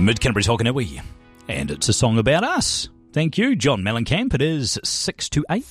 Mid-Canterbury's Hokanui, and it's a song about us. Thank you, John Mellencamp. It is 6 to 8.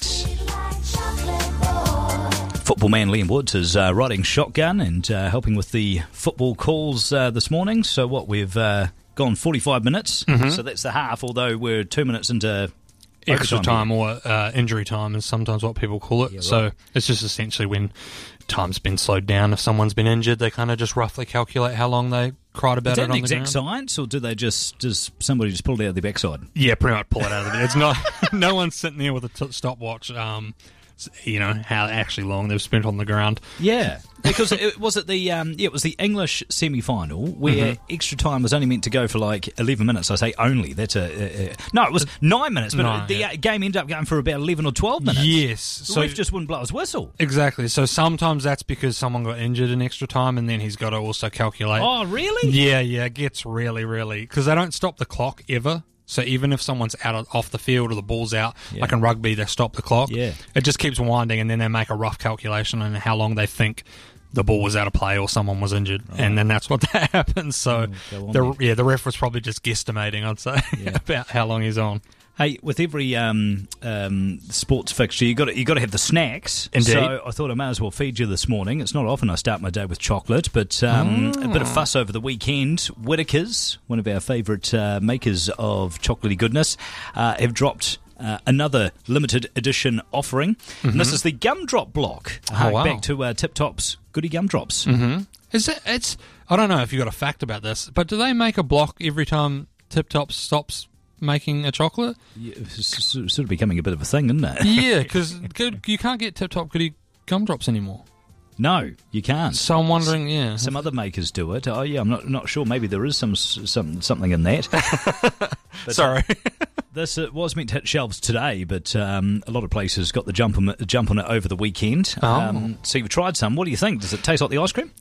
Football man Liam Woods is riding shotgun and helping with the football calls this morning. So we've gone 45 minutes, so that's the half, although we're 2 minutes into extra time or injury time is sometimes what people call it. Yeah, right. So it's just essentially when time's been slowed down. If someone's been injured, they kind of just roughly calculate how long they cried about it on the ground. Is that an exact science, or does somebody just pull it out of their backside? Yeah, pretty much pull it out of it. It's not. No one's sitting there with a stopwatch. How actually long they've spent on the ground. Yeah, because it was the English semi-final where extra time was only meant to go for like 11 minutes. I say only. That's no, it was 9 minutes, but the game ended up going for about 11 or 12 minutes. Yes, so the ref just wouldn't blow his whistle. Exactly. So sometimes that's because someone got injured in extra time, and then he's got to also calculate. Oh, really? Yeah. It gets really, because they don't stop the clock ever. So even if someone's off the field or the ball's out, like in rugby, they stop the clock. Yeah. It just keeps winding, and then they make a rough calculation on how long they think the ball was out of play or someone was injured, and then that's what that happens. So the ref was probably just guesstimating, I'd say, about how long he's on. Hey, with every sports fixture, you got to have the snacks. Indeed. So I thought I may as well feed you this morning. It's not often I start my day with chocolate, but a bit of fuss over the weekend. Whittaker's, one of our favourite makers of chocolatey goodness, have dropped another limited edition offering. And this is the Gumdrop Block. Back to Tip Top's Goody Gumdrops. It's I don't know if you got a fact about this, but do they make a block every time Tip Top stops making a chocolate? Yeah, it's sort of becoming a bit of a thing, isn't it? Yeah, because you can't get Tip Top Goody Gumdrops anymore. No, you can't. So I'm wondering, some other makers do it. Oh, yeah, I'm not sure. Maybe there is something in that. Sorry. This was meant to hit shelves today, but a lot of places got the jump on it over the weekend. So you've tried some. What do you think? Does it taste like the ice cream?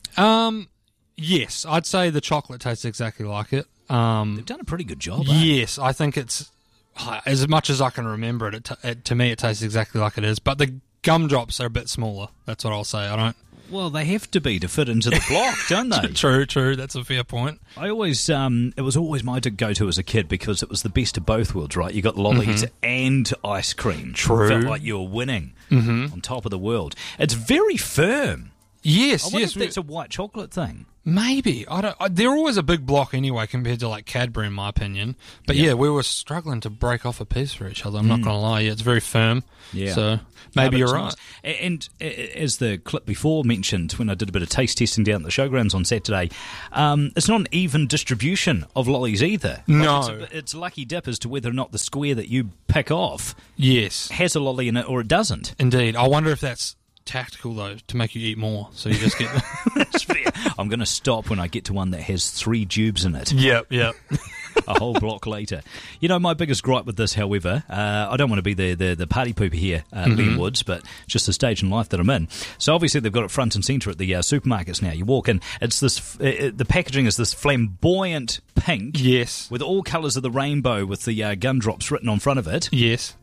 Yes, I'd say the chocolate tastes exactly like it. They've done a pretty good job. Yes, I think it's, as much as I can remember it, to me it tastes exactly like it is. But the gumdrops are a bit smaller. That's what I'll say. Well, they have to be to fit into the block, don't they? True. That's a fair point. I always, it was always my go-to as a kid because it was the best of both worlds, right? You got lollies and ice cream. True. It felt like you were winning on top of the world. It's very firm. Yes, I wonder if that's a white chocolate thing. Maybe. They're always a big block anyway compared to like Cadbury in my opinion. But we were struggling to break off a piece for each other. I'm not going to lie. Yeah, it's very firm. Yeah. So maybe you're right. Nice. And as the clip before mentioned, when I did a bit of taste testing down at the showgrounds on Saturday, it's not an even distribution of lollies either. No. It's lucky dip as to whether or not the square that you pick off has a lolly in it or it doesn't. Indeed. I wonder if that's tactical though, to make you eat more, so you just get That's fair. I'm going to stop when I get to one that has 3 tubes in it. Yep. A whole block later. You know, my biggest gripe with this, however, I don't want to be the party pooper here, Liam Woods, but just the stage in life that I'm in. So obviously they've got it front and centre at the supermarkets now. You walk in, it's this. The packaging is this flamboyant pink, with all colours of the rainbow, with the gumdrops written on front of it. Yes.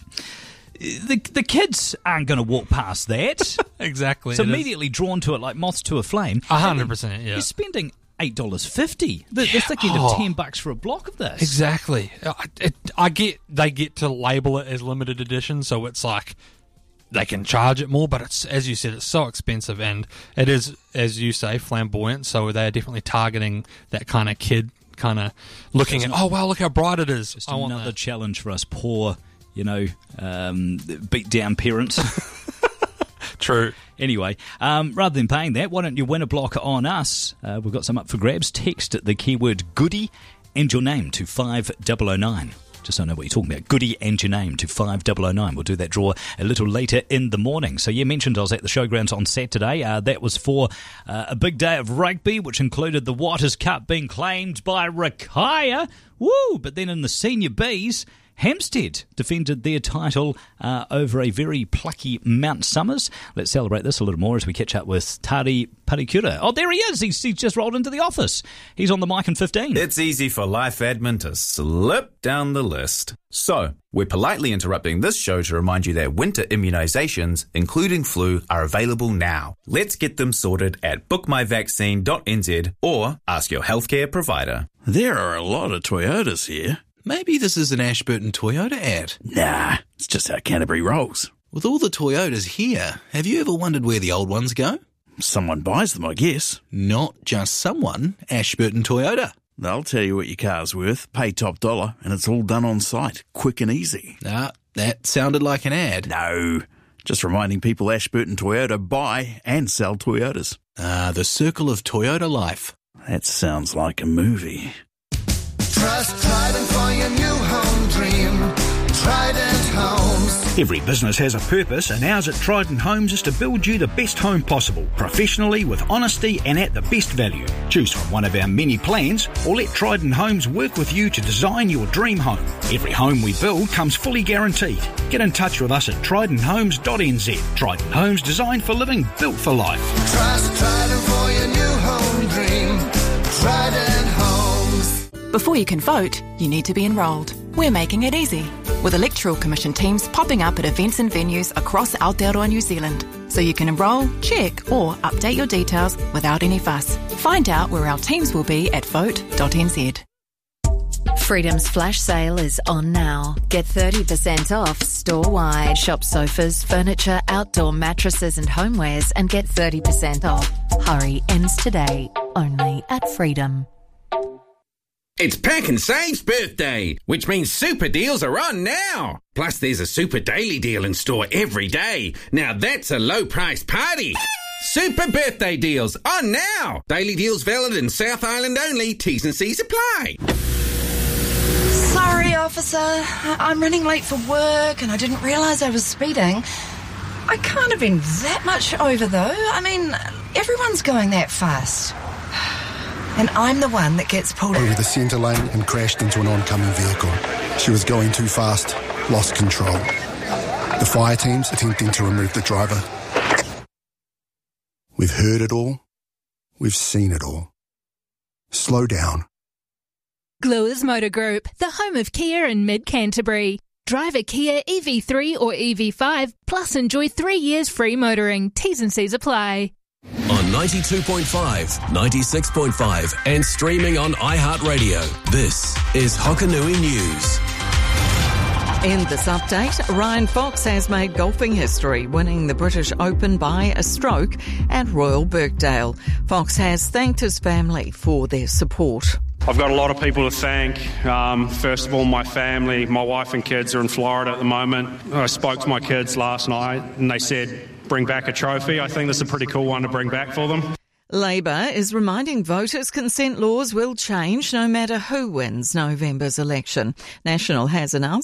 The kids aren't going to walk past that. Exactly. It's immediately drawn to it like moths to a flame. 100%, yeah. You're spending $8.50. They're thinking of $10 for a block of this. Exactly. They get to label it as limited edition, so it's like they can charge it more, but it's, as you said, it's so expensive, and it is, as you say, flamboyant, so they're definitely targeting that kind of kid, kind of looking at, oh, wow, look how bright it is. Just another challenge for us poor, beat down parents. True. Anyway, rather than paying that, why don't you win a block on us? We've got some up for grabs. Text the keyword goody and your name to 5009. Just don't know what you're talking about. Goody and your name to 5009. We'll do that draw a little later in the morning. So you mentioned I was at the showgrounds on Saturday. That was for a big day of rugby, which included the Waters Cup being claimed by Rakaya. Woo! But then in the senior Bs, Hampstead defended their title over a very plucky Mount Somers. Let's celebrate this a little more as we catch up with Tari Parikura. Oh, there he is. He's just rolled into the office. He's on the mic in 15. It's easy for Life Admin to slip down the list. So, we're politely interrupting this show to remind you that winter immunisations, including flu, are available now. Let's get them sorted at bookmyvaccine.nz or ask your healthcare provider. There are a lot of Toyotas here. Maybe this is an Ashburton Toyota ad. Nah, it's just how Canterbury rolls. With all the Toyotas here, have you ever wondered where the old ones go? Someone buys them, I guess. Not just someone, Ashburton Toyota. They'll tell you what your car's worth, pay top dollar, and it's all done on site, quick and easy. That sounded like an ad. No, just reminding people Ashburton Toyota buy and sell Toyotas. The circle of Toyota life. That sounds like a movie. Trust Trident for your new home dream. Trident Homes. Every business has a purpose, and ours at Trident Homes is to build you the best home possible, professionally, with honesty and at the best value. Choose from one of our many plans, or let Trident Homes work with you to design your dream home. Every home we build comes fully guaranteed. Get in touch with us at tridenthomes.nz. Trident Homes, designed for living, built for life. Trust Trident for your new home dream. Trident Homes. Before you can vote, you need to be enrolled. We're making it easy, with Electoral Commission teams popping up at events and venues across Aotearoa, New Zealand, so you can enrol, check or update your details without any fuss. Find out where our teams will be at vote.nz. Freedom's flash sale is on now. Get 30% off store-wide. Shop sofas, furniture, outdoor mattresses and homewares and get 30% off. Hurry, ends today. Only at Freedom. It's Pack and Save's birthday, which means super deals are on now. Plus, there's a super daily deal in store every day. Now that's a low-priced party. Super birthday deals on now. Daily deals valid in South Island only. T's and C's apply. Sorry, officer. I'm running late for work and I didn't realise I was speeding. I can't have been that much over, though. I mean, everyone's going that fast. And I'm the one that gets pulled over the centre lane and crashed into an oncoming vehicle. She was going too fast, lost control. The fire team's attempting to remove the driver. We've heard it all. We've seen it all. Slow down. Gluers Motor Group, the home of Kia in mid-Canterbury. Drive a Kia EV3 or EV5, plus enjoy 3 years free motoring. T's and C's apply. On 92.5, 96.5 and streaming on iHeartRadio. This is Hokanui News. In this update, Ryan Fox has made golfing history, winning the British Open by a stroke at Royal Birkdale. Fox has thanked his family for their support. I've got a lot of people to thank. First of all, my family. My wife and kids are in Florida at the moment. I spoke to my kids last night and they said, bring back a trophy. I think that's a pretty cool one to bring back for them. Labor is reminding voters consent laws will change no matter who wins November's election. National has announced